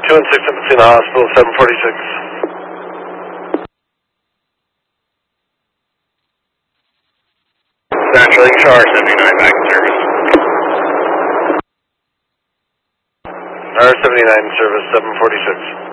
216 at Messina Hospital, 746. Central HR 79 back in service. R79 service, 746.